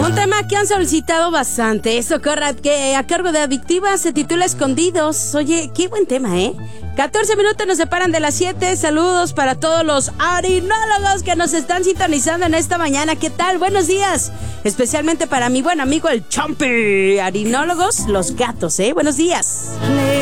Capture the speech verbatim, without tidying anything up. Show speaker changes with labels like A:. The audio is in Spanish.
A: Un tema que han solicitado bastante, eso corra, que a cargo de Adictiva se titula Escondidos. Oye, qué buen tema, ¿eh? catorce minutos nos separan de las siete. Saludos para todos los harinólogos que nos están sintonizando en esta mañana. ¿Qué tal? Buenos días. Especialmente para mi buen amigo el Chompi. Harinólogos, los gatos, ¿eh? Buenos días.